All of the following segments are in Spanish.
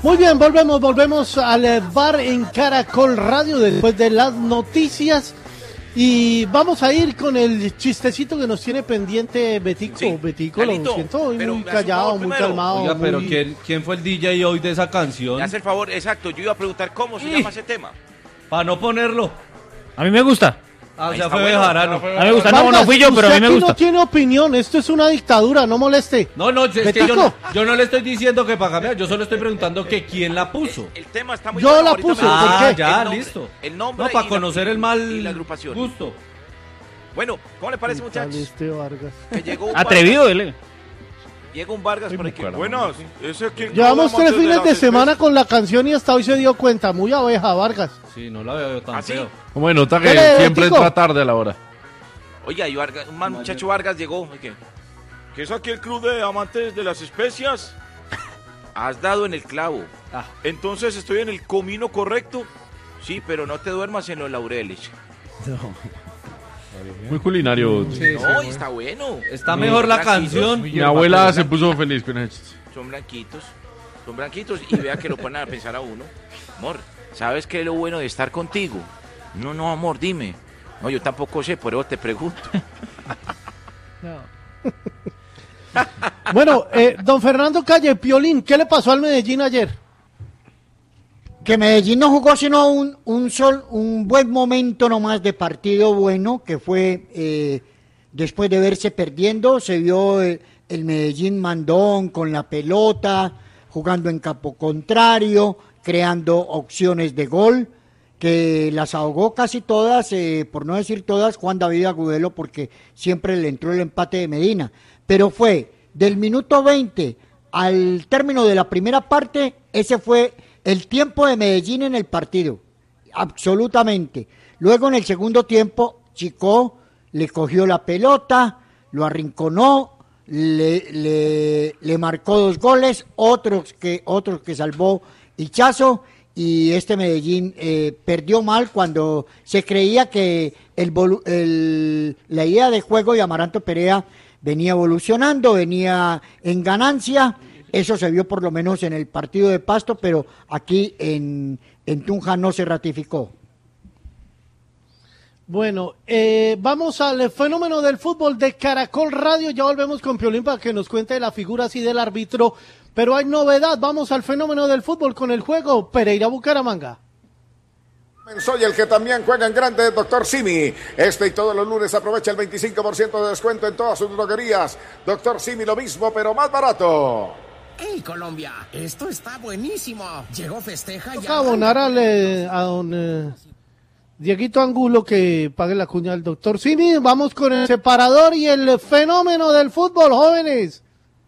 Muy bien, volvemos al bar en Caracol Radio después de las noticias y vamos a ir con el chistecito que nos tiene pendiente Betico. Sí, Betico, Carlito, lo siento, muy callado, muy calmado. Oiga, pero ¿quién fue el DJ hoy de esa canción? Me hace el favor, exacto, yo iba a preguntar cómo se llama ese tema. Para no ponerlo. A mí me gusta. Ah, o sea, fue Bejarano. A mí me gusta, no fui yo, pero a mí me gusta. No tiene opinión, esto es una dictadura, no moleste. No, es que yo no le estoy diciendo que para cambiar, yo solo estoy preguntando que quién la puso. El tema está muy yo bueno. La puse, ¿por qué? Ya, listo. El nombre no, para conocer el mal y la agrupación. Gusto. Bueno, ¿cómo le parece, muchachos? Vargas. Que llegó atrevido, él. Llega un Vargas por aquí. Buenas. Llevamos 3 fines de semana con la canción y hasta hoy se dio cuenta. Muy abeja, Vargas. Sí, no la veo tan feo. Como nota que siempre entra tarde a la hora. Oiga, y Vargas, un muchacho Vargas llegó. ¿Qué es aquí el club de amantes de las especias? Has dado en el clavo. Entonces estoy en el comino correcto. Sí, pero no te duermas en los laureles. No. Muy culinario. Sí, no, está bueno. Está mejor la canción. Mi abuela se puso feliz con eso. Son blanquitos y vea que lo ponen a pensar a uno. Amor, ¿sabes qué es lo bueno de estar contigo? No, amor, dime. No, yo tampoco sé, por eso te pregunto. No. Bueno, don Fernando Calle, Piolín, ¿qué le pasó al Medellín ayer? Que Medellín no jugó sino un buen momento nomás de partido bueno, que fue después de verse perdiendo, se vio el Medellín mandón con la pelota, jugando en campo contrario, creando opciones de gol, que las ahogó casi todas, por no decir todas, Juan David Agudelo, porque siempre le entró el empate de Medina. Pero fue del minuto 20 al término de la primera parte, ese fue el tiempo de Medellín en el partido, absolutamente. Luego en el segundo tiempo, Chico le cogió la pelota, lo arrinconó, le marcó 2 goles, otros que salvó Hichazo, y este Medellín perdió mal cuando se creía que la idea de juego de Amaranto Perea venía evolucionando, venía en ganancia. Eso se vio por lo menos en el partido de Pasto, pero aquí en Tunja no se ratificó. Bueno, vamos al fenómeno del fútbol de Caracol Radio. Ya volvemos con Piolín para que nos cuente la figura así del árbitro. Pero hay novedad, vamos al fenómeno del fútbol con el juego Pereira-Bucaramanga. Soy el que también juega en grande, Dr. Simi. Y todos los lunes aprovecha el 25% de descuento en todas sus droguerías. Dr. Simi, lo mismo, pero más barato. ¡Hey, Colombia! Esto está buenísimo. Llegó Festeja y... Toca abonar a don Dieguito Angulo que pague la cuña al Dr. Simi. Vamos con el separador y el fenómeno del fútbol, jóvenes.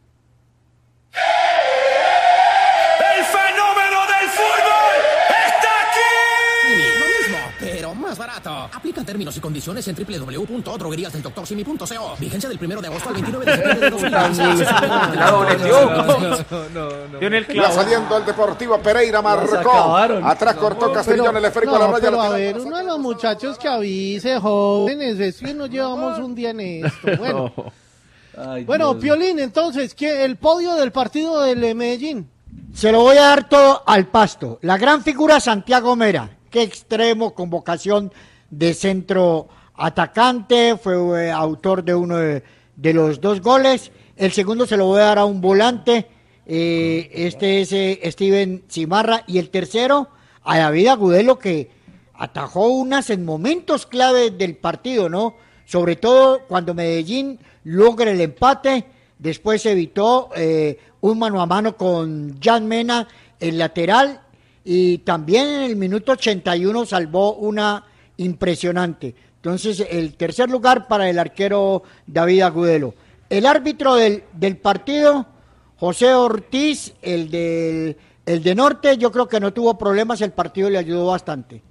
¡El fenómeno del fútbol está aquí! Lo mismo, pero más barato. Aplican términos y condiciones en www.drogueriasdeldoctorsimi.co. Vigencia del 1 de agosto al 29 de septiembre de 2016. La dobleteó. Va saliendo el Deportivo Pereira, marcó. Atrás cortó Castellón, el esférico a la raya. Pero a ver, uno de los muchachos que avise, jóvenes, es que nos llevamos un día en esto. Bueno. Ay, bueno, Dios. Piolín, entonces, ¿qué el podio del partido del Medellín? Se lo voy a dar todo al Pasto. La gran figura Santiago Mera, qué extremo, con vocación de centro atacante, fue autor de uno de los 2 goles. El segundo se lo voy a dar a un volante, este es Steven Cimarra, y el tercero a David Agudelo, que atajó unas en momentos clave del partido, ¿no? Sobre todo cuando Medellín logra el empate, después evitó un mano a mano con Jan Mena, el lateral, y también en el minuto 81 salvó una impresionante. Entonces, el tercer lugar para el arquero David Agudelo. El árbitro del partido, José Ortiz, el de Norte, yo creo que no tuvo problemas, el partido le ayudó bastante.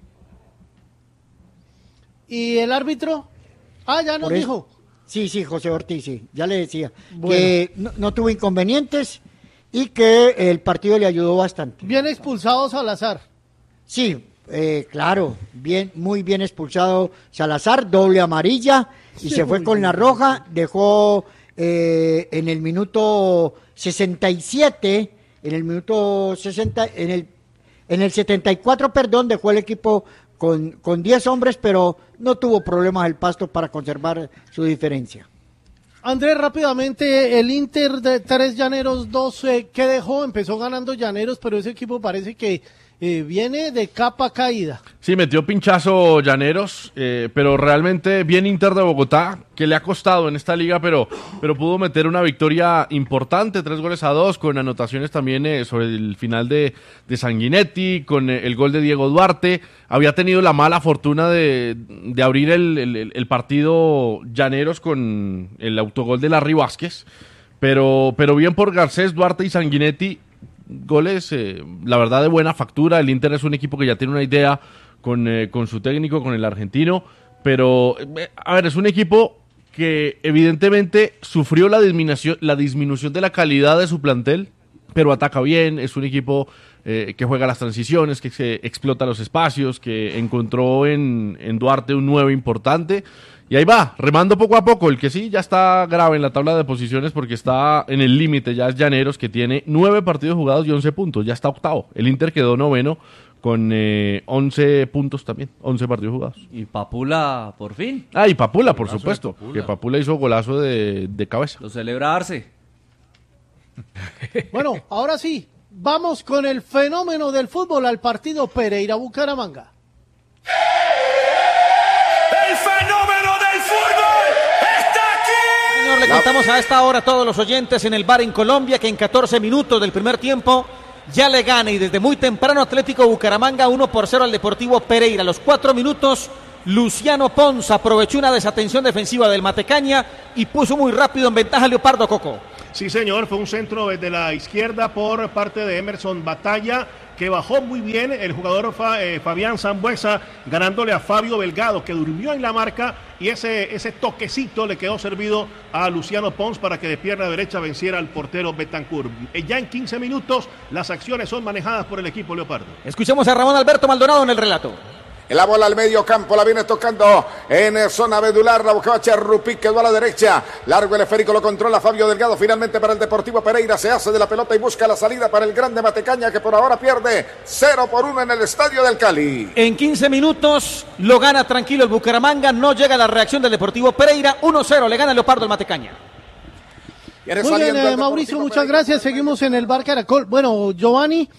¿Y el árbitro? Ya nos dijo. Sí, José Ortiz, sí, ya le decía. Bueno. Que no tuvo inconvenientes y que el partido le ayudó bastante. Bien expulsado Salazar. Sí, claro, muy bien expulsado Salazar, doble amarilla, y se fue con la roja, dejó en el minuto 67 En el minuto 60, en el 74, dejó el equipo con 10 hombres, pero no tuvo problemas el Pasto para conservar su diferencia. Andrés, rápidamente, el Inter de 3 Llaneros 2, ¿qué dejó? Empezó ganando Llaneros, pero ese equipo parece que viene de capa caída. Sí, metió pinchazo Llaneros, pero realmente bien Inter de Bogotá, que le ha costado en esta liga, pero pudo meter una victoria importante, 3-2, con anotaciones también sobre el final de Sanguinetti, con el gol de Diego Duarte. Había tenido la mala fortuna de abrir el partido Llaneros con el autogol de Larry Vázquez, pero bien por Garcés, Duarte y Sanguinetti. Goles, la verdad, de buena factura. El Inter es un equipo que ya tiene una idea con su técnico, con el argentino, pero, a ver, es un equipo que evidentemente sufrió la disminución de la calidad de su plantel, pero ataca bien. Es un equipo que juega las transiciones, que se explota los espacios, que encontró en Duarte un 9 importante. Y ahí va, remando poco a poco. El que sí ya está grave en la tabla de posiciones porque está en el límite, ya es Llaneros, que tiene 9 partidos jugados y 11 puntos, ya está octavo. El Inter quedó noveno con 11 puntos también, 11 partidos jugados. Y Papula, por fin. Y Papula, por supuesto, que Papula hizo golazo de cabeza. Lo celebrarse. Bueno, ahora sí, vamos con el fenómeno del fútbol al partido Pereira-Bucaramanga. ¡El fenómeno del fútbol está aquí! Señor, le contamos a esta hora a todos los oyentes en el bar en Colombia que en 14 minutos del primer tiempo ya le gana, y desde muy temprano, Atlético Bucaramanga 1-0 al Deportivo Pereira. A los 4 minutos, Luciano Pons aprovechó una desatención defensiva del Matecaña y puso muy rápido en ventaja a Leopardo Coco. Sí, señor, fue un centro desde la izquierda por parte de Emerson Batalla, que bajó muy bien el jugador Fabián Sambuesa, ganándole a Fabio Belgado, que durmió en la marca, y ese toquecito le quedó servido a Luciano Pons para que de pierna derecha venciera al portero Betancur. Ya en 15 minutos las acciones son manejadas por el equipo Leopardo. Escuchemos a Ramón Alberto Maldonado en el relato. La bola al medio campo, la viene tocando en zona medular, la buscaba Charrupi, quedó a la derecha, largo el esférico, lo controla Fabio Delgado, finalmente para el Deportivo Pereira, se hace de la pelota y busca la salida para el grande Matecaña, que por ahora pierde 0-1 en el Estadio del Cali. En 15 minutos lo gana tranquilo el Bucaramanga, no llega la reacción del Deportivo Pereira, 1-0, le gana el Leopardo al Matecaña. Muy bien, Mauricio, muchas gracias, seguimos en el bar Caracol. Bueno, Giovanni,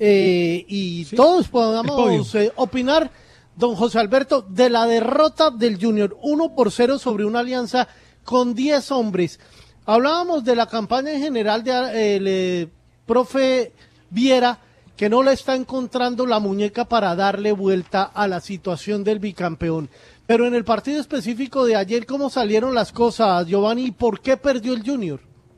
y ¿sí? Todos podamos opinar, don José Alberto, de la derrota del Junior 1-0 sobre una Alianza con 10 hombres. Hablábamos de la campaña en general del profe Viera, que no le está encontrando la muñeca para darle vuelta a la situación del bicampeón. Pero en el partido específico de ayer, ¿cómo salieron las cosas, Giovanni? ¿Por qué perdió el Junior?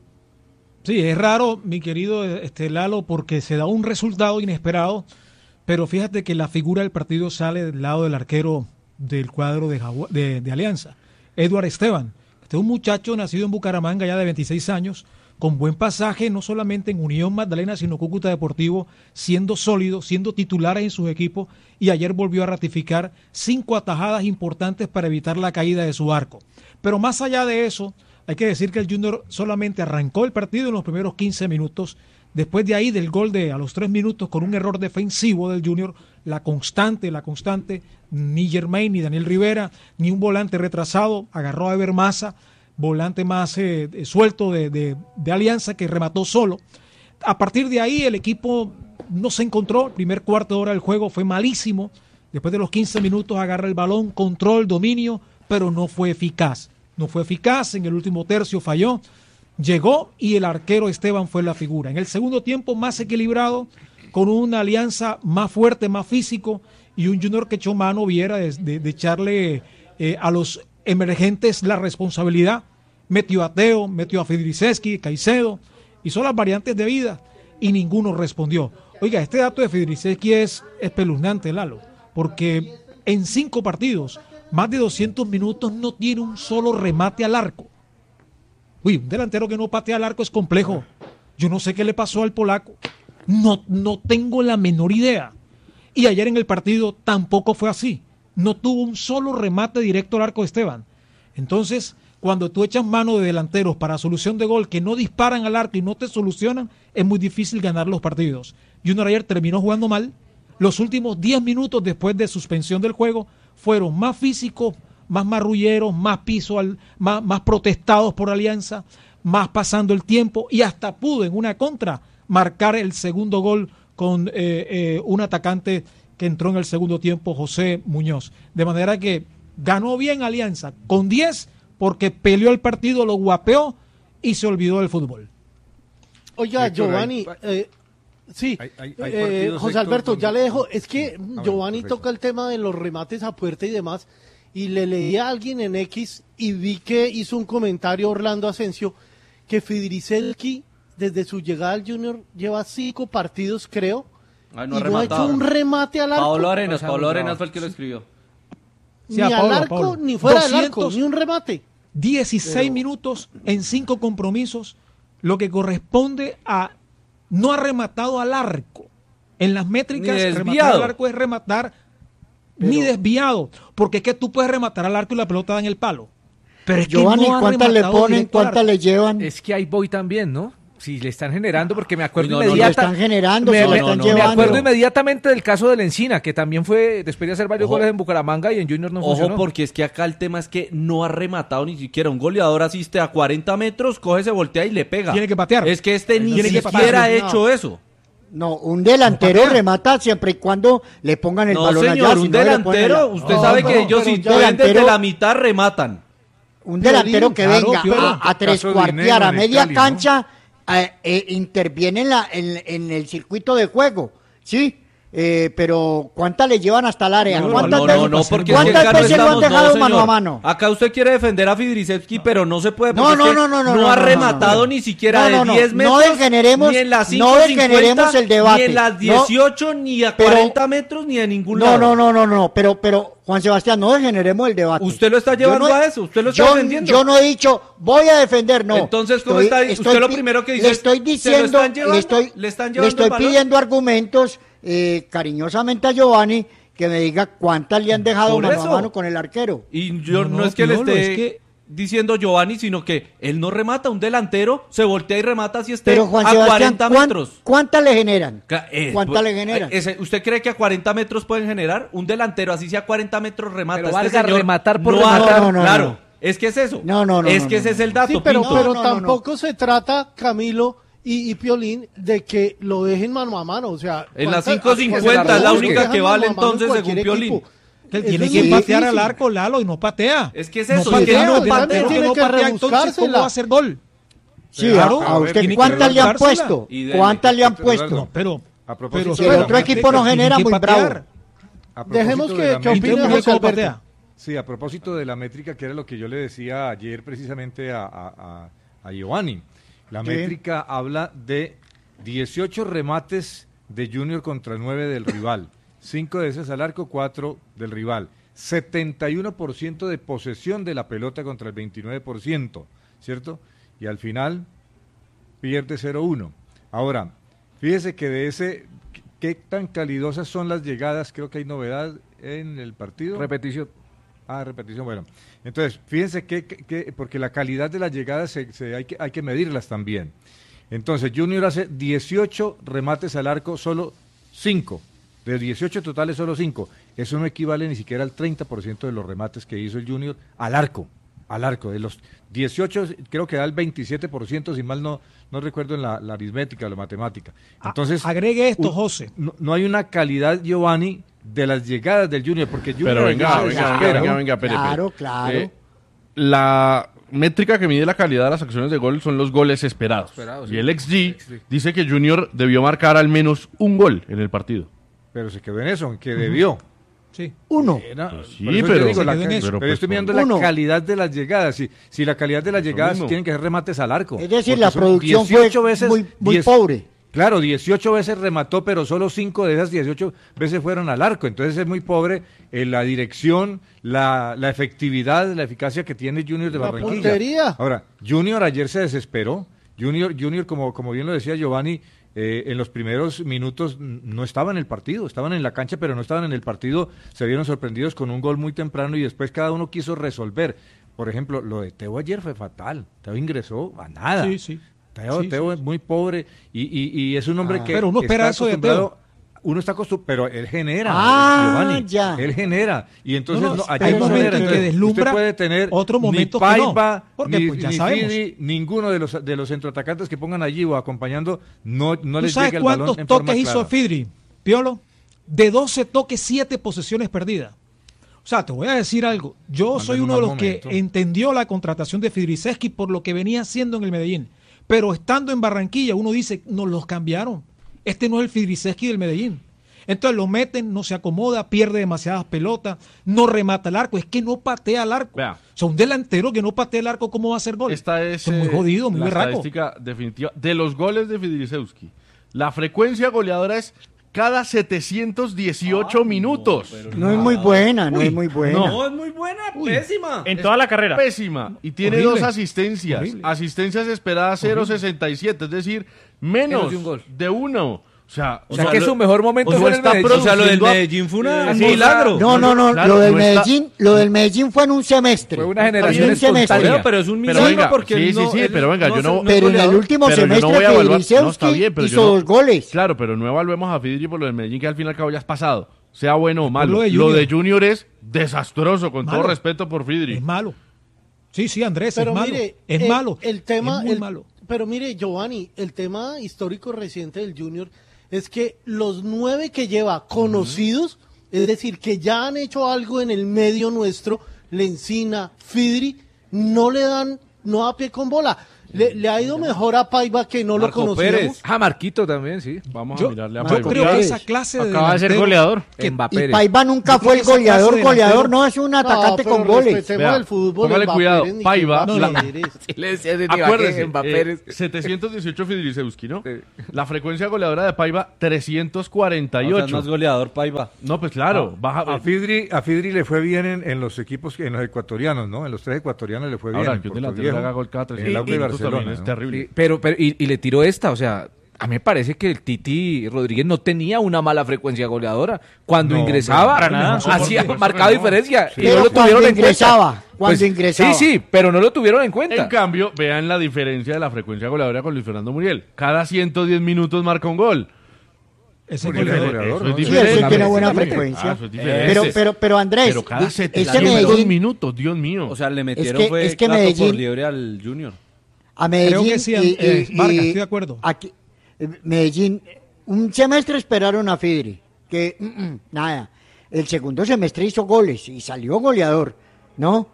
Sí, es raro, mi querido Lalo, porque se da un resultado inesperado. Pero fíjate que la figura del partido sale del lado del arquero del cuadro de Alianza, Edward Esteban. Este es un muchacho nacido en Bucaramanga ya de 26 años, con buen pasaje no solamente en Unión Magdalena, sino Cúcuta Deportivo, siendo sólido, siendo titular en sus equipos, y ayer volvió a ratificar 5 atajadas importantes para evitar la caída de su arco. Pero más allá de eso, hay que decir que el Junior solamente arrancó el partido en los primeros 15 minutos. Después de ahí, del gol a los 3 minutos, con un error defensivo del Junior, la constante, ni Germain, ni Daniel Rivera, ni un volante retrasado, agarró a Ever Maza, volante más suelto de Alianza, que remató solo. A partir de ahí, el equipo no se encontró. El primer cuarto de hora del juego fue malísimo. Después de los 15 minutos, agarra el balón, control, dominio, pero no fue eficaz. En el último tercio falló. Llegó y el arquero Esteban fue la figura. En el segundo tiempo, más equilibrado, con una Alianza más fuerte, más físico, y un Junior que echó mano Viera de echarle a los emergentes la responsabilidad. Metió a Teo, metió a Fidriceski, Caicedo, hizo las variantes de vida y ninguno respondió. Oiga, este dato de Fidriceski es espeluznante, Lalo, porque en 5 partidos, más de 200 minutos, no tiene un solo remate al arco. Uy, un delantero que no patea al arco es complejo. Yo no sé qué le pasó al polaco. No tengo la menor idea. Y ayer en el partido tampoco fue así. No tuvo un solo remate directo al arco de Esteban. Entonces, cuando tú echas mano de delanteros para solución de gol que no disparan al arco y no te solucionan, es muy difícil ganar los partidos. Junior ayer terminó jugando mal. Los últimos 10 minutos después de suspensión del juego fueron más físicos, más marrulleros, más piso, más protestados por Alianza, más pasando el tiempo, y hasta pudo en una contra marcar el segundo gol con un atacante que entró en el segundo tiempo, José Muñoz. De manera que ganó bien Alianza con 10 porque peleó el partido, lo guapeó y se olvidó del fútbol. Oiga, Giovanni, sí, José Alberto, ya le dejo, es que Giovanni toca el tema de los remates a puerta y demás, y le leí a alguien en X y vi que hizo un comentario Orlando Asensio, que Fidriselski desde su llegada al Junior lleva 5 partidos, creo, y no ha hecho un remate al arco. Pablo Arenas fue el que lo escribió. Ni al arco, ni fuera del arco, ni un remate. 16 minutos en 5 compromisos, lo que corresponde a no ha rematado al arco. En las métricas, rematar al arco es rematar ni desviado, porque es que tú puedes rematar al arco y la pelota da en el palo. Pero es Giovanni, ¿cuántas le ponen? ¿Cuántas le llevan? Es que ahí voy también, ¿no? Si le están generando, porque me acuerdo lo están generando, me acuerdo inmediatamente del caso del Encina, que también fue después de hacer varios goles en Bucaramanga y en Junior no funcionó. Ojo, porque es que acá el tema es que no ha rematado ni siquiera. Un goleador asiste a 40 metros, coge, se voltea y le pega. Tiene que patear. Es que ni siquiera ha hecho eso. No, un delantero remata siempre y cuando le pongan el balón señor, allá. Un delantero, usted sabe que ellos si pueden desde la mitad rematan. Un delantero que venga a trescuartear a media cancha, interviene en el circuito de juego, ¿sí? Pero ¿cuántas le llevan hasta el área? ¿Cuántas veces lo han dejado mano a mano? Acá usted quiere defender a Fidrisevski, pero no se puede porque no ha rematado ni siquiera de 10 metros, ni en las 5:50, el debate. ni en las 18, ni a 40 metros, ni de ningún lado. No, pero Juan Sebastián, no degeneremos el debate. Usted lo está llevando a eso, usted lo está defendiendo. Yo no he dicho, voy a defender, no. Entonces, ¿cómo está? Usted lo primero que dice le estoy diciendo, le estoy pidiendo argumentos cariñosamente a Giovanni que me diga cuántas le han dejado mano a mano con el arquero. Y yo no es que le esté diciendo Giovanni, sino que él no remata. Un delantero se voltea y remata si esté Pero Juan a Sebastián, 40 metros. ¿Cuántas le generan? ¿Cuántas le generan? ¿Usted cree que a 40 metros pueden generar? Un delantero así sea a 40 metros remata. Pero valga rematar por rematar. Claro, es que es eso. Ese es el dato. Sí, pero tampoco se trata, Camilo y Piolín, de que lo dejen mano a mano, o sea... En la 5:50 es la única que vale entonces, según Piolín. Que él tiene que patear al arco, Lalo, y no patea. Es que es eso. No patea, no, delantero que no patea, entonces ¿cómo va a hacer gol? Sí, claro, a usted ¿cuántas le han puesto? ¿Cuántas le han puesto? Pero si el otro equipo no genera, muy bravo. Dejemos que opine José Alberto. Sí, a propósito de la métrica, que era lo que yo le decía ayer precisamente a Giovanni. La métrica habla de 18 remates de Junior contra 9 del rival. 5 de esos al arco, 4 del rival. 71% de posesión de la pelota contra el 29%, ¿cierto? Y al final pierde 0-1. Ahora, fíjese que de ese, ¿qué tan calidosas son las llegadas? Creo que hay novedad en el partido. Repetición. Repetición, bueno. Entonces, fíjense que porque la calidad de las llegadas hay que medirlas también. Entonces, Junior hace 18 remates al arco, solo 5. De 18 totales, solo 5. Eso no equivale ni siquiera al 30% de los remates que hizo el Junior al arco. De los 18, creo que da el 27%, si mal no recuerdo en la aritmética o la matemática. Entonces, agregue esto, José. No hay una calidad, Giovanni, de las llegadas del Junior, porque Junior... Pero venga, Claro. La métrica que mide la calidad de las acciones de gol son los goles esperados. Y el XG dice que Junior debió marcar al menos un gol en el partido. Pero se quedó en eso, en que debió. Sí. Uno. Pero estoy mirando la calidad de las llegadas. Si la calidad de las llegadas tienen que ser remates al arco. Es decir, la producción fue muy pobre. Claro, 18 veces remató, pero solo 5 de esas 18 veces fueron al arco. Entonces es muy pobre la dirección, la efectividad, la eficacia que tiene Junior de Barranquilla. Puntería. Ahora, Junior ayer se desesperó. Junior como bien lo decía Giovanni, en los primeros minutos no estaban en el partido, estaban en la cancha, pero no estaban en el partido. Se vieron sorprendidos con un gol muy temprano y después cada uno quiso resolver. por ejemplo, lo de Teo ayer fue fatal. Teo ingresó a nada. Sí. Teo es muy pobre y es un hombre que pero uno espera eso de Teo. Uno está acostumbrado, pero él genera, Giovanni. Ya. Él genera. Y entonces hay momentos en que deslumbra, usted puede tener otro momento ni Paiva, porque ni, pues ya ni sabemos. Fidi, ninguno de los centroatacantes que pongan allí o acompañando, no les llega el balón en forma ¿Cuántos toques hizo clara. Fidri, Piolo? De 12 toques, 7 posesiones perdidas. O sea, te voy a decir algo. Yo soy uno de los que entendió la contratación de Fidriceski por lo que venía haciendo en el Medellín. Pero estando en Barranquilla, uno dice, nos los cambiaron. Este no es el Fidriceski del Medellín. Entonces lo meten, no se acomoda, pierde demasiadas pelotas, no remata el arco, es que no patea el arco. Vea. O sea, un delantero que no patea el arco, ¿cómo va a hacer gol? Esta es muy jodido, muy la berraco. estadística definitiva de los goles de Fidrisewski. La frecuencia goleadora es cada 718 minutos. No es muy buena, no es muy buena. No, es muy buena, pésima. En toda la carrera. Pésima. Y tiene Horrible. 2 asistencias. Horrible. Asistencias esperadas 0.67, es decir, menos de un gol. de 1. O sea que su mejor momento o fue en el está Medellín. O sea, lo del produciendo Medellín fue un Sí, milagro. No, claro, lo del no está- Medellín, lo del Medellín fue en un semestre. Fue una generación En un semestre. espontánea. Pero es un Pero milagro venga, porque sí, no, sí, él pero venga, yo no- es Pero en el goleador. último Pero yo semestre no voy a evaluar- no, está Fidrisewski bien, pero hizo yo no- 2 goles. Claro, pero no evaluemos a Fidri por lo del Medellín, que al fin y al cabo ya es pasado. Sea bueno o malo. lo de Lo Junior. de Junior es desastroso, con Malo. todo respeto por Fidri. Es malo. Sí, Andrés, Pero es malo. mire, Es malo. El tema, es muy malo. Pero mire, Giovanni, el tema histórico reciente del Junior es que los 9 que lleva conocidos, es decir, que ya han hecho algo en el medio nuestro, Lencina, Fidri, no le dan, no da pie con bola. Le ha ido mejor a Paiva, que no Marco lo conocíamos. Pérez. Marquito también, sí. Vamos Yo- a mirarle a Yo Paiva. creo que Pérez. esa clase de Acaba de ser delantero goleador. que- Mbappé. Y Paiva nunca Yo fue el creo que esa clase de goleador, delantero- no es un atacante pero con goles. respetemos Vea, el fútbol. póngale Mbappé cuidado, Pérez, ni Paiva, qué la- Pérez. Le decía de Acuérdese, Mbappé. 718 Fidrisewski, ¿no? Sí. La frecuencia goleadora de Paiva, O 348. sea, es más goleador, Paiva. No, pues claro, baja. A Fidri le fue bien en los equipos, en los ecuatorianos, ¿no? En los 3 ecuatorianos le fue bien. Ahora, en que un Puerto delantero Viejo, le haga gol cada en 300 el Aucas de minutos también Barcelona, es ¿no? terrible. Sí, pero le tiró esta, o sea, a mí me parece que el Titi Rodríguez no tenía una mala frecuencia goleadora. Cuando No, ingresaba, para nada. hacía Por supuesto marcada que no. diferencia. Sí. Y no Pero lo tuvieron cuando en ingresaba, cuenta. cuando ingresaba. Sí, pero no lo tuvieron en cuenta. En cambio, vean la diferencia de la frecuencia goleadora con Luis Fernando Muriel. Cada 110 minutos marca un gol. Ese Porque él es goleador. goleador, Eso es ¿no? Sí, diferente. ese tiene buena Ah, frecuencia. eso es diferente. Pero Andrés, Pero cada ese 700 Medellín, minutos, Dios mío. O sea, le metieron es que gato Medellín- por liebre al Junior. a Medellín Creo que sí, Vargas, estoy de acuerdo. Aquí, Medellín, un semestre esperaron a Fidri, que nada. El segundo semestre hizo goles y salió goleador, ¿no?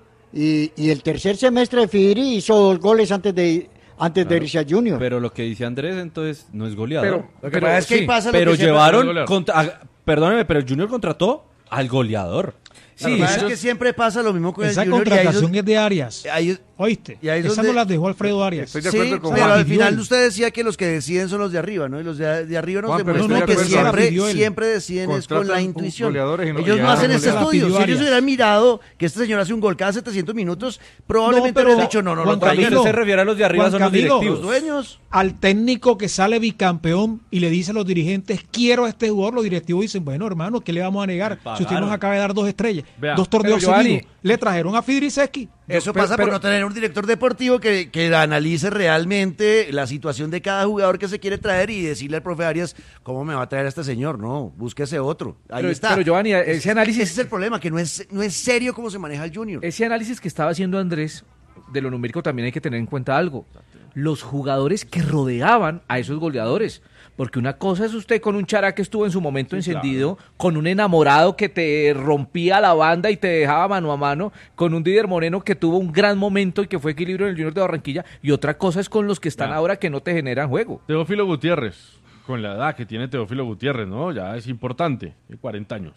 Y el tercer semestre de Fidri hizo 2 goles antes de irse a Junior. Pero lo que dice Andrés, entonces, no es goleador. Lo que pasa es que ahí pasa lo Pero que siempre- llevaron, perdóneme, pero el Junior contrató al goleador. Lo que pasa es que siempre pasa lo mismo con Esa el Junior. contratación es de Arias. ahí- ¿Oíste? y ahí es Esa donde- no la dejó Alfredo Arias. Estoy de Sí, acuerdo con pero Juan. al final él. usted decía que los que deciden son los de arriba, ¿no? Y los de arriba nos Juan, pero demuestran estoy que de acuerdo. La pidió él. siempre deciden es con la Contratan intuición. goleadores y no- Ellos ya no hacen no ese se la estudio. pidió Si ellos Arias. hubieran mirado que este señor hace un gol cada 700 minutos, probablemente pero hubieran dicho, no Juan lo Cuando traigan. Camilo, usted se refiere a los de arriba, Juan son los Camilo, Los directivos. dueños. Al técnico que sale bicampeón y le dice a los dirigentes, quiero a este jugador, los directivos dicen, bueno, hermano, ¿qué le vamos a negar? Si usted nos acaba de dar 2 estrellas, Vea, 2 torneos pero Giovanni- seguidos. Le trajeron a Fidriceski. Eso pero- pasa por pero- no tener un director deportivo que analice realmente la situación de cada jugador que se quiere traer y decirle al profe Arias, ¿cómo me va a traer a este señor? No, búsquese otro. Ahí Pero- está. pero, Giovanni, ese análisis- Ese es el problema, que no es serio cómo se maneja el Junior. Ese análisis que estaba haciendo Andrés de lo numérico también hay que tener en cuenta algo. Los jugadores que rodeaban a esos goleadores. Porque una cosa es usted con un Chará que estuvo en su momento encendido, con un enamorado que te rompía la banda y te dejaba mano a mano, con un Didier Moreno que tuvo un gran momento y que fue equilibrio en el Junior de Barranquilla, y otra cosa es con los que están ahora que no te generan juego. Teófilo Gutiérrez, con la edad que tiene Teófilo Gutiérrez, ¿no? Ya es importante, tiene 40 años.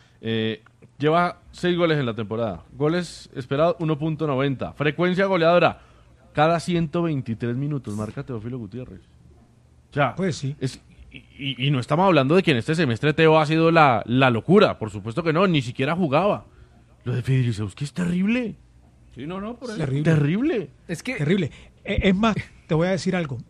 Lleva 6 goles en la temporada. Goles esperados 1.90. Frecuencia goleadora cada 123 minutos marca Teófilo Gutiérrez. O sea, Pues sí. y no estamos hablando de que en este semestre Teo ha sido la locura. Por supuesto que no, ni siquiera jugaba. Lo de Fidrisewski es terrible. Sí, no, por eso. Terrible. Terrible. Es que Terrible. Es más, te voy a decir algo.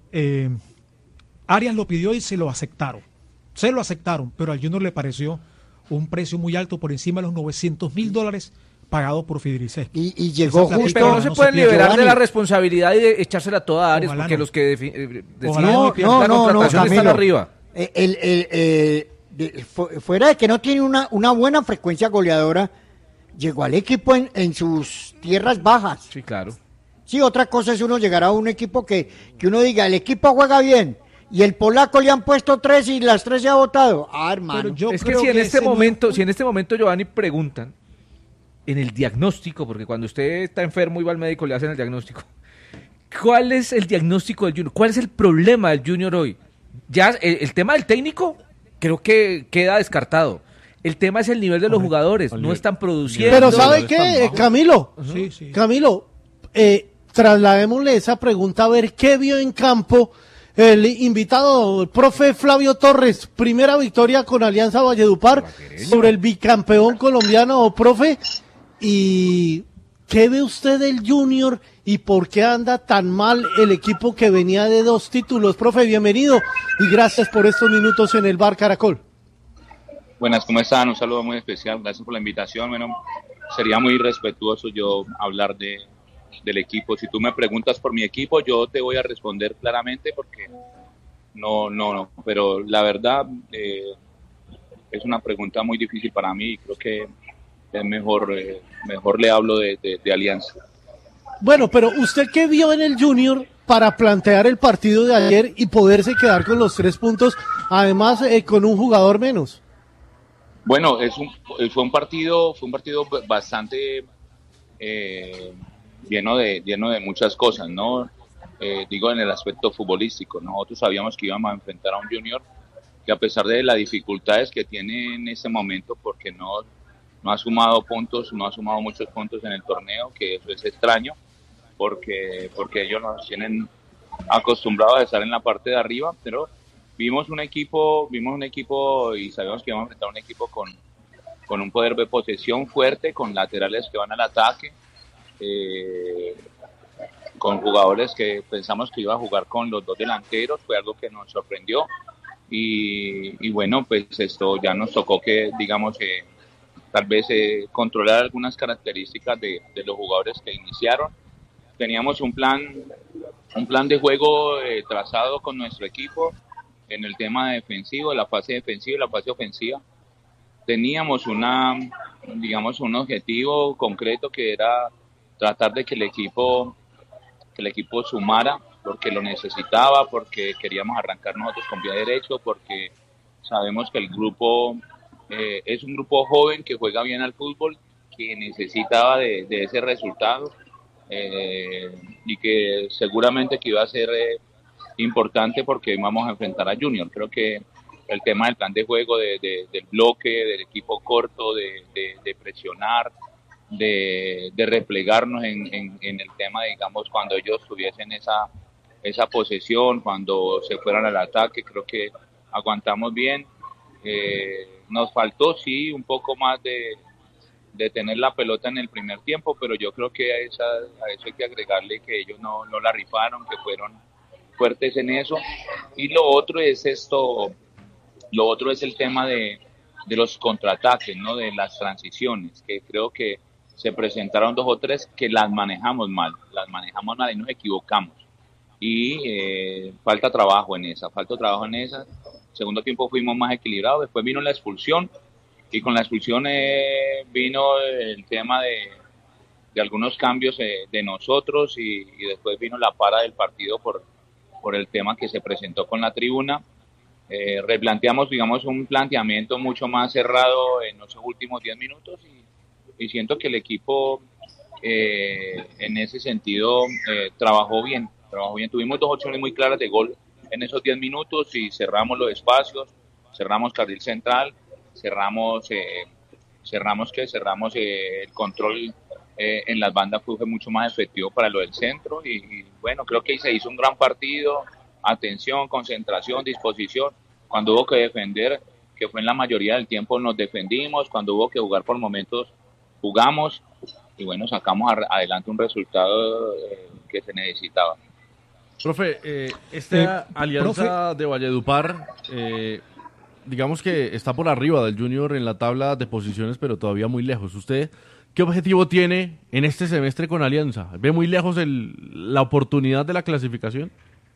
Arias lo pidió y se lo aceptaron. Pero al Junior le pareció un precio muy alto, por encima de los $900,000 pagado por Fidrice. Y llegó justo. Pero no se pueden liberar Giovanni. de la responsabilidad y de echársela toda a Arias, Ojalá porque no. los que deciden No, la contratación están Camilo. arriba. Fuera de que no tiene una buena frecuencia goleadora, llegó al equipo en sus tierras bajas. Sí, claro. Sí, otra cosa es uno llegar a un equipo que uno diga, el equipo juega bien, y el polaco le han puesto 3 y las 3 se ha votado. Hermano. Es que si en este momento, Giovanni, preguntan en el diagnóstico, porque cuando usted está enfermo y va al médico le hacen el diagnóstico, ¿cuál es el diagnóstico del Junior? ¿Cuál es el problema del Junior hoy? Ya el tema del técnico creo que queda descartado. El tema es el nivel de los jugadores, no están produciendo. Pero ¿sabe qué, Camilo? Camilo, trasladémosle esa pregunta a ver qué vio en campo el invitado, el profe Flavio Torres. Primera victoria con Alianza Valledupar sobre el bicampeón colombiano, profe. ¿Y qué ve usted del Junior y por qué anda tan mal el equipo que venía de 2 títulos? Profe, bienvenido y gracias por estos minutos en el Bar Caracol. Buenas, ¿cómo están? Un saludo muy especial, gracias por la invitación. Bueno, sería muy irrespetuoso yo hablar del equipo. Si tú me preguntas por mi equipo, yo te voy a responder claramente porque no, pero la verdad es una pregunta muy difícil para mí y creo que es mejor le hablo de Alianza. Bueno, pero ¿usted qué vio en el Junior para plantear el partido de ayer y poderse quedar con los 3 puntos, además con un jugador menos? Bueno, fue un partido bastante lleno de muchas cosas, ¿no? Digo, en el aspecto futbolístico. Nosotros sabíamos que íbamos a enfrentar a un Junior que, a pesar de las dificultades que tiene en este momento, porque no ha sumado muchos puntos en el torneo, que eso es extraño, porque ellos nos tienen acostumbrados a estar en la parte de arriba, pero vimos un equipo y sabemos que íbamos a enfrentar un equipo con un poder de posesión fuerte, con laterales que van al ataque, con jugadores que pensamos que iba a jugar con los 2 delanteros. Fue algo que nos sorprendió y bueno, pues esto ya nos tocó que, digamos, tal vez controlar algunas características de los jugadores que iniciaron. Teníamos un plan de juego trazado con nuestro equipo en el tema defensivo, la fase defensiva y la fase ofensiva. Teníamos un objetivo concreto que era tratar de que el equipo sumara, porque lo necesitaba, porque queríamos arrancar nosotros con pie derecho, porque sabemos que el grupo es un grupo joven que juega bien al fútbol, que necesitaba de ese resultado y que seguramente que iba a ser importante porque vamos a enfrentar a Junior. Creo que el tema del plan de juego, del bloque, del equipo corto, de presionar, de replegarnos en el tema, digamos, cuando ellos tuviesen esa posesión, cuando se fueran al ataque, creo que aguantamos bien. Nos faltó, sí, un poco más de tener la pelota en el primer tiempo, pero yo creo que a eso hay que agregarle que ellos no la rifaron, que fueron fuertes en eso. Y lo otro es el tema de los contraataques, ¿no? De las transiciones, que creo que se presentaron 2 o 3 que las manejamos mal y nos equivocamos. Y falta trabajo en esa. Segundo tiempo fuimos más equilibrados, después vino la expulsión, y con la expulsión vino el tema de algunos cambios de nosotros, y después vino la para del partido por el tema que se presentó con la tribuna. Replanteamos, digamos, un planteamiento mucho más cerrado en los últimos 10 minutos y siento que el equipo en ese sentido trabajó bien. Tuvimos 2 opciones muy claras de gol en esos 10 minutos y cerramos los espacios, cerramos carril central, cerramos el control en las bandas, fue mucho más efectivo para lo del centro y bueno, creo que se hizo un gran partido, atención, concentración, disposición. Cuando hubo que defender, que fue en la mayoría del tiempo, nos defendimos. Cuando hubo que jugar por momentos, jugamos y bueno, sacamos adelante un resultado que se necesitaba. Profe, esta alianza de Valledupar digamos que está por arriba del Junior en la tabla de posiciones, pero todavía muy lejos. ¿Usted qué objetivo tiene en este semestre con Alianza? ¿Ve muy lejos la oportunidad de la clasificación?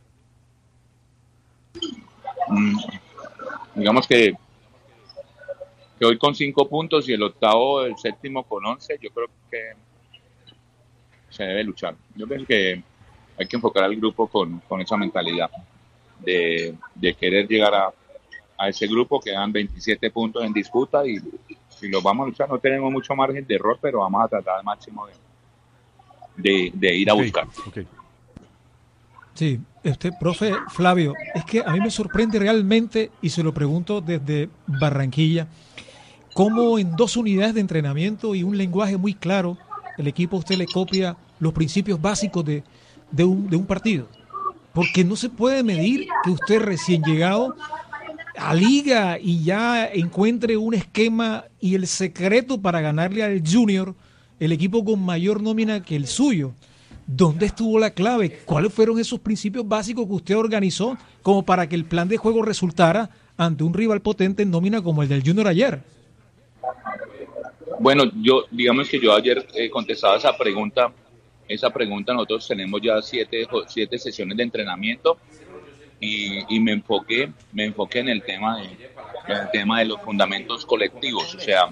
Digamos que hoy con 5 puntos y el octavo, el séptimo con 11, yo creo que se debe luchar. Yo creo que hay que enfocar al grupo con esa mentalidad de querer llegar a ese grupo. Quedan 27 puntos en disputa y los vamos a luchar. No tenemos mucho margen de error, pero vamos a tratar al máximo de ir a buscar. Okay. Sí, profe Flavio, es que a mí me sorprende realmente, y se lo pregunto desde Barranquilla, cómo en 2 unidades de entrenamiento y un lenguaje muy claro, el equipo a usted le copia los principios básicos de un partido. Porque no se puede medir que usted recién llegado a liga y ya encuentre un esquema y el secreto para ganarle al Junior, el equipo con mayor nómina que el suyo. ¿Dónde estuvo la clave? ¿Cuáles fueron esos principios básicos que usted organizó como para que el plan de juego resultara ante un rival potente en nómina como el del Junior ayer? Bueno, digamos que yo ayer contestaba esa pregunta. Nosotros tenemos ya 7 sesiones de entrenamiento y me enfoqué en el tema de los fundamentos colectivos. O sea,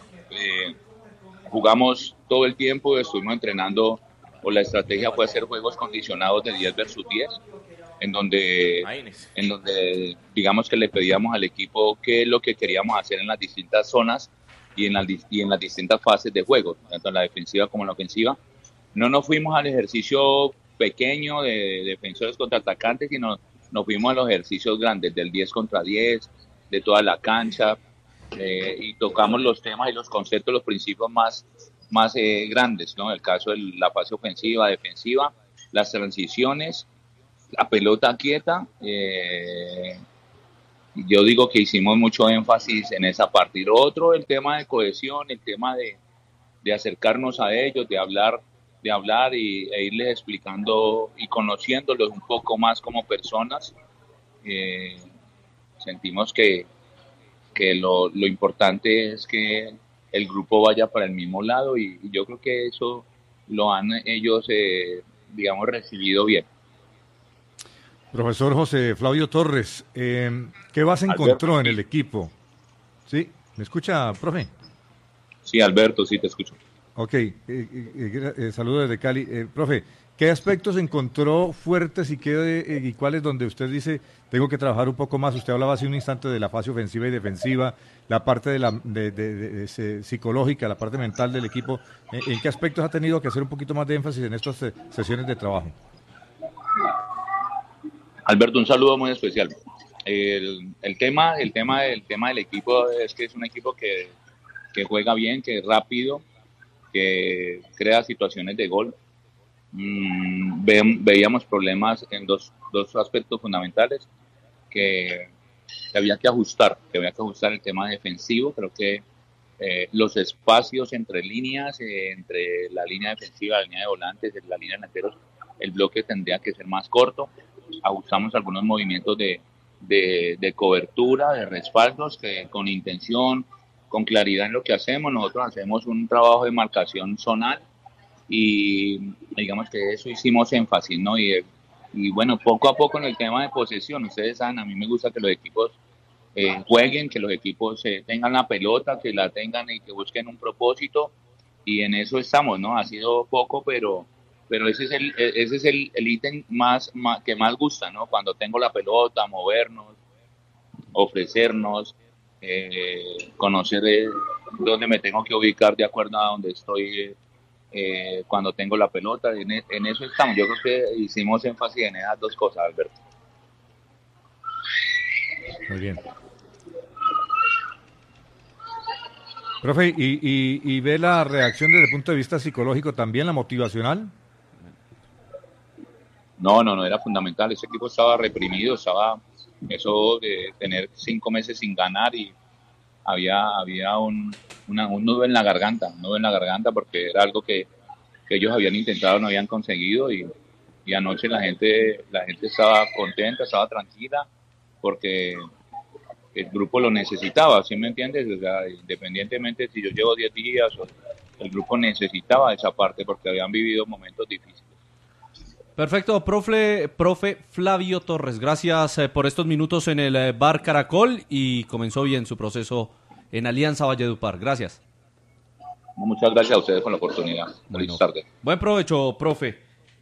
jugamos todo el tiempo, estuvimos entrenando, o la estrategia fue hacer juegos condicionados de 10 versus 10, en donde digamos que le pedíamos al equipo qué es lo que queríamos hacer en las distintas zonas y en las distintas fases de juego, tanto en la defensiva como en la ofensiva. No nos fuimos al ejercicio pequeño de defensores contra atacantes, sino nos fuimos a los ejercicios grandes, del 10 contra 10, de toda la cancha, y tocamos los temas y los conceptos, los principios más grandes, ¿no? El caso de la fase ofensiva, defensiva, las transiciones, la pelota quieta. Yo digo que hicimos mucho énfasis en esa parte. Y lo otro, el tema de cohesión, el tema de acercarnos a ellos, de hablar e irles explicando y conociéndolos un poco más como personas. Sentimos que lo importante es que el grupo vaya para el mismo lado y yo creo que eso lo han ellos, digamos, recibido bien. Profesor José Flavio Torres, ¿qué base encontró en el equipo? ¿Sí? ¿Me escucha, profe? Sí, Alberto, sí te escucho. Ok, saludos desde Cali. Profe, ¿qué aspectos encontró fuertes y cuáles donde usted dice, tengo que trabajar un poco más? Usted hablaba hace un instante de la fase ofensiva y defensiva, la parte de psicológica, la parte mental del equipo. ¿En qué aspectos ha tenido que hacer un poquito más de énfasis en estas sesiones de trabajo? Alberto, un saludo muy especial. El tema del equipo es que es un equipo que juega bien, que es rápido, que crea situaciones de gol. Veíamos problemas en dos aspectos fundamentales que había que ajustar el tema defensivo. Creo que los espacios entre líneas, entre la línea defensiva, la línea de volantes, la línea de delanteros, el bloque tendría que ser más corto. Ajustamos algunos movimientos de cobertura, de respaldos, que con intención, con claridad en lo que hacemos. Nosotros hacemos un trabajo de marcación zonal y digamos que eso hicimos énfasis, ¿no? Y bueno, poco a poco en el tema de posesión, ustedes saben, a mí me gusta que los equipos jueguen, que los equipos tengan la pelota, que la tengan y que busquen un propósito, y en eso estamos, ¿no? Ha sido poco, pero ese es el ítem que más gusta, ¿no? Cuando tengo la pelota, movernos, ofrecernos, conocer dónde me tengo que ubicar de acuerdo a donde estoy cuando tengo la pelota. En eso estamos. Yo creo que hicimos énfasis en esas dos cosas, Alberto. Muy bien. Profe, ¿y ve la reacción desde el punto de vista psicológico también, la motivacional? No, era fundamental. Ese equipo estaba reprimido, eso de tener 5 meses sin ganar, y había un nudo en la garganta, porque era algo que ellos habían intentado, no habían conseguido, y anoche la gente estaba contenta, estaba tranquila, porque el grupo lo necesitaba, ¿sí me entiendes? O sea, independientemente si yo llevo 10 días, el grupo necesitaba esa parte porque habían vivido momentos difíciles. Perfecto, profe Flavio Torres, gracias por estos minutos en el Bar Caracol y comenzó bien su proceso en Alianza Valledupar. Gracias. Muchas gracias a ustedes por la oportunidad. Buenas tardes. Buen provecho, profe.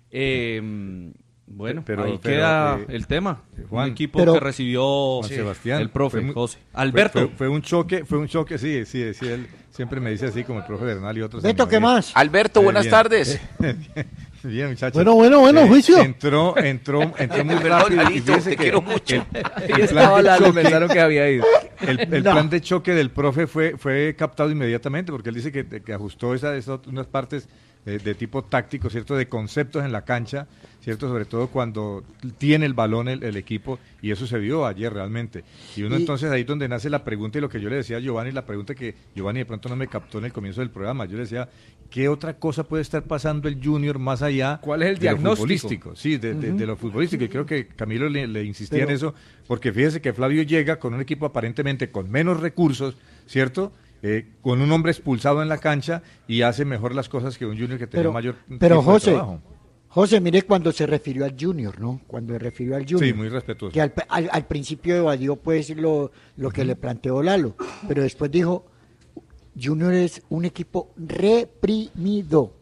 Bueno, pero ahí queda el tema. Juan, un equipo que recibió Sebastián, el profe José. Alberto. Fue un choque, sí, él siempre me dice así como el profe Bernal y otros. Beto, ¿qué más? Alberto, buenas tardes. Bien, muchachos. Bueno, juicio. Entró muy rápido. Y te quiero mucho. Pensaron que había ido. El plan de choque del profe fue captado inmediatamente porque él dice que ajustó unas partes de tipo táctico, ¿cierto? De conceptos en la cancha, ¿cierto? Sobre todo cuando tiene el balón el equipo, y eso se vio ayer realmente. Y entonces ahí es donde nace la pregunta y lo que yo le decía a Giovanni, la pregunta que Giovanni de pronto no me captó en el comienzo del programa. Yo le decía, ¿qué otra cosa puede estar pasando el Junior más allá? ¿Cuál es el diagnóstico? Sí, de lo futbolístico. Y creo que Camilo le insistía en eso, porque fíjese que Flavio llega con un equipo aparentemente con menos recursos, ¿cierto? Con un hombre expulsado en la cancha y hace mejor las cosas que un Junior que tenía mayor tiempo de trabajo. José, mire cuando se refirió al Junior, ¿no? Cuando se refirió al Junior. Sí, muy respetuoso. Que al principio evadió pues lo que le planteó Lalo, pero después dijo, Junior es un equipo reprimido.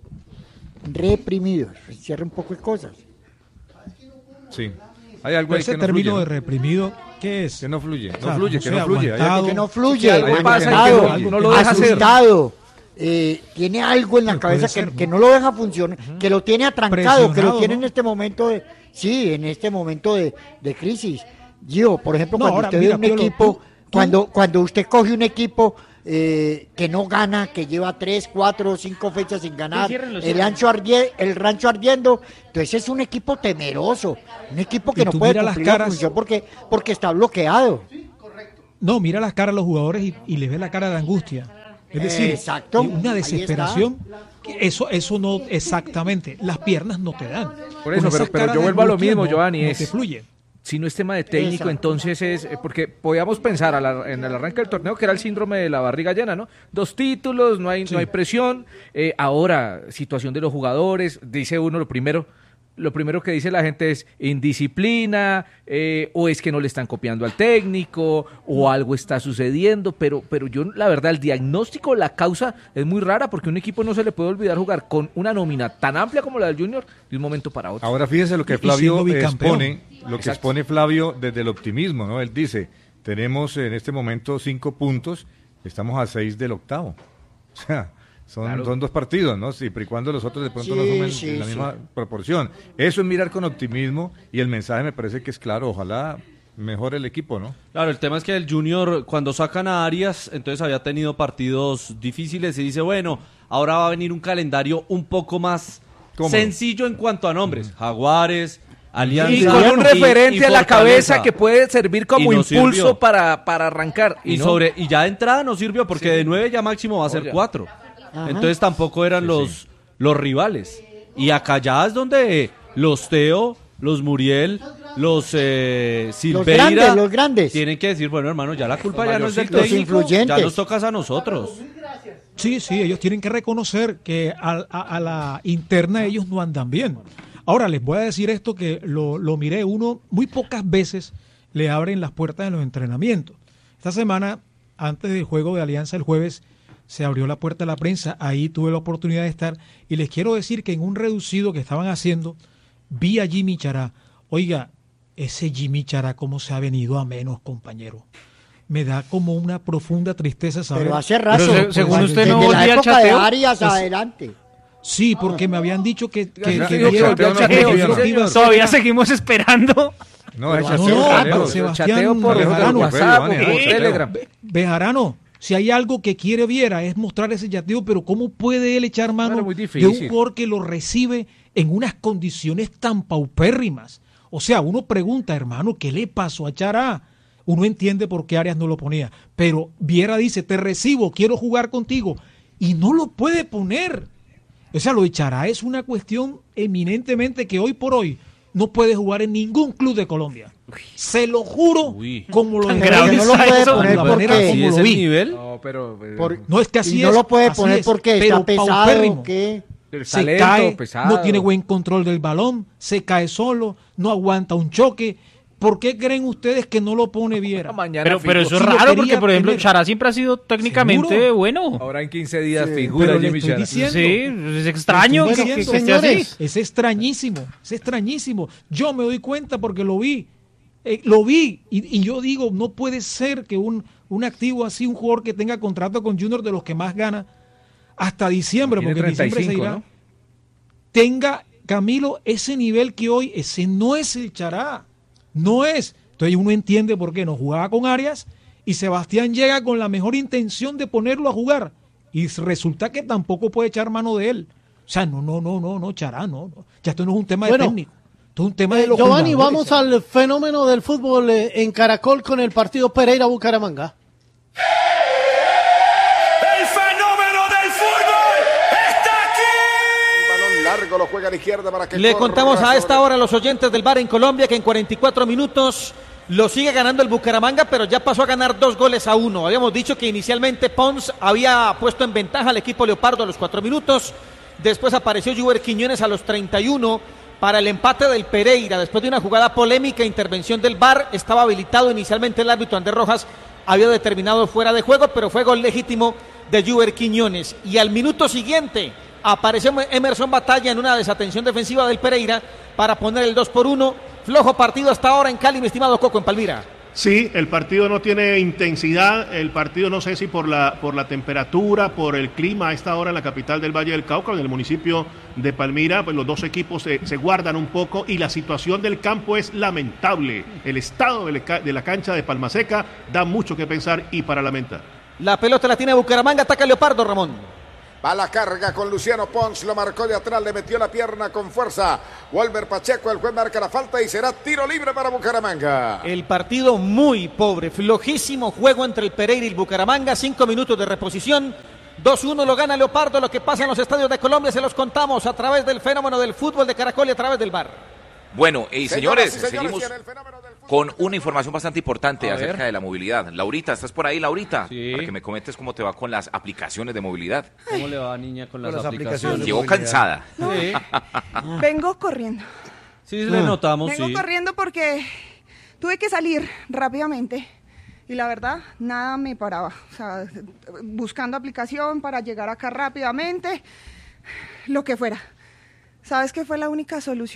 Cierra un poco de cosas. Sí. Hay algo ahí ese que no término fluye, de reprimido, ¿qué es? Que no fluye. O sea, No fluye. Hay algo que no fluye. Algo pasa y que no lo deja asustado. Tiene algo en la cabeza que no lo deja funcionar, que lo tiene atrancado, que lo tiene en este momento de crisis. Gio, por ejemplo, cuando usted ve un equipo, cuando usted coge un equipo que no gana, que lleva 3, 4, 5 fechas sin ganar, el rancho ardiendo, entonces es un equipo temeroso, un equipo que no puede cumplir la función porque está bloqueado. No, mira las caras de los jugadores y les ve la cara de angustia. Es decir, una desesperación. Eso no exactamente. Las piernas no te dan. Por eso, pero yo vuelvo a lo mismo, Giovanni. No te fluye. Si no es tema de técnico, entonces es... Porque podíamos pensar en el arranque del torneo que era el síndrome de la barriga llena, ¿no? 2 títulos, no hay presión. Ahora, situación de los jugadores, dice uno lo primero que dice la gente es indisciplina, o es que no le están copiando al técnico, o algo está sucediendo, pero yo, la verdad, el diagnóstico, la causa es muy rara, porque a un equipo no se le puede olvidar jugar con una nómina tan amplia como la del Junior de un momento para otro. Ahora fíjense lo que Flavio expone Flavio desde el optimismo, ¿no? Él dice, tenemos en este momento 5 puntos, estamos a 6 del octavo. O sea, son 2 partidos, ¿no? Siempre y cuando los otros de pronto no sumen en la misma proporción. Eso es mirar con optimismo y el mensaje me parece que es claro. Ojalá mejore el equipo, ¿no? Claro, el tema es que el Junior, cuando sacan a Arias, entonces había tenido partidos difíciles y dice, bueno, ahora va a venir un calendario un poco más sencillo en cuanto a nombres. Jaguares, Alianza. Y con un referente a la cabeza que puede servir como impulso para arrancar. Y ya de entrada no sirvió porque de 9 ya máximo va a ser 4. Ajá. Entonces tampoco eran los rivales. Y acá ya es donde los Teo, los Muriel, los Silveira, los grandes tienen que decir, bueno, hermano, ya la culpa ya no es del técnico, ya nos tocas a nosotros. Sí, ellos tienen que reconocer que a la interna ellos no andan bien. Ahora les voy a decir esto que lo miré, muy pocas veces le abren las puertas en los entrenamientos. Esta semana, antes del juego de Alianza el jueves, se abrió la puerta a la prensa, ahí tuve la oportunidad de estar, y les quiero decir que en un reducido que estaban haciendo, vi a Jimmy Chará. Oiga, ese Jimmy Chará cómo se ha venido a menos, compañero. Me da como una profunda tristeza saber. Pero hace rato, según usted no volvía al época chateo. de Arias adelante. Sí, porque me habían dicho que todavía seguimos esperando. Sebastián Bejarano, si hay algo que quiere Viera es mostrar ese chateo, pero ¿cómo puede él echar mano de un jugador que lo recibe en unas condiciones tan paupérrimas? O sea, uno pregunta, hermano, ¿qué le pasó a Chará? Uno entiende por qué Arias no lo ponía, pero Viera dice, te recibo, quiero jugar contigo, y no lo puede poner. O sea, lo de Chará es una cuestión eminentemente que hoy por hoy no puede jugar en ningún club de Colombia. Se lo juro, como lo no lo puede poner porque como lo vi. Nivel? No, pero No es que así y no es, lo puede así poner es, porque pero está pesado, paupérrimo. ¿qué? Se cae, no tiene buen control del balón, se cae solo, no aguanta un choque. ¿Por qué creen ustedes que no lo pone Viera? Pero eso es raro porque, por ejemplo, Chará siempre ha sido técnicamente ¿Seguro? bueno. Ahora en 15 días Sí, figura pero le Jimmy estoy Chará. diciendo. Sí, es extraño Le que estoy esté diciendo, así. señores, es extrañísimo. Yo me doy cuenta porque lo vi. Y yo digo, no puede ser que un activo así, un jugador que tenga contrato con Junior de los que más gana hasta diciembre, Tiene porque en diciembre se 35, irá, ¿no? tenga, Camilo, ese nivel que hoy, ese no es el Chará, no es. Entonces uno entiende por qué no jugaba con Arias y Sebastián llega con la mejor intención de ponerlo a jugar y resulta que tampoco puede echar mano de él. O sea, no, Chará, no. Ya esto no es un tema de técnico, esto es un tema de los Giovanni, jugadores. vamos al fenómeno del fútbol en Caracol con el partido Pereira-Bucaramanga. ¡El fenómeno del fútbol está aquí! Balón largo lo juega a la izquierda para que Le corra contamos a sobre- esta hora a los oyentes del bar en Colombia que en 44 minutos lo sigue ganando el Bucaramanga, pero ya pasó a ganar 2-1. Habíamos dicho que inicialmente Pons había puesto en ventaja al equipo Leopardo a los 4 minutos. Después apareció Juber Quiñones a los 31 para el empate del Pereira. Después de una jugada polémica, intervención del VAR, estaba habilitado inicialmente el árbitro Andrés Rojas, había determinado fuera de juego, pero fue gol legítimo de Juber Quiñones. Y al minuto siguiente apareció Emerson Batalla en una desatención defensiva del Pereira para poner el 2-1. Flojo partido hasta ahora en Cali, mi estimado Coco, en Palmira. Sí, el partido no tiene intensidad, el partido no sé si por la temperatura, por el clima a esta hora en la capital del Valle del Cauca, en el municipio de Palmira, pues los dos equipos se guardan un poco y la situación del campo es lamentable. El estado de la cancha de Palmaseca da mucho que pensar y para lamentar. La pelota la tiene Bucaramanga, ataca Leopardo, Ramón. Va la carga con Luciano Pons, lo marcó de atrás, le metió la pierna con fuerza. Walmer Pacheco, el juez marca la falta y será tiro libre para Bucaramanga. El partido muy pobre, flojísimo juego entre el Pereira y el Bucaramanga, 5 minutos de reposición. 2-1 lo gana Leopardo. Lo que pasa en los estadios de Colombia se los contamos a través del fenómeno del fútbol de Caracol y a través del VAR. Bueno, y señores, Señoras y señores, seguimos y en el fenómeno del fútbol. con una información bastante importante A acerca ver. de la movilidad. Laurita, ¿estás por ahí, Laurita? Sí. Para que me comentes cómo te va con las aplicaciones de movilidad. ¿Cómo le va, niña, con las las aplicaciones? aplicaciones. Llegó cansada. Sí, Vengo corriendo. sí, le notamos, Vengo sí. corriendo porque tuve que salir rápidamente y la verdad nada me paraba. O sea, buscando aplicación para llegar acá rápidamente, lo que fuera. ¿Sabes qué fue la única solución?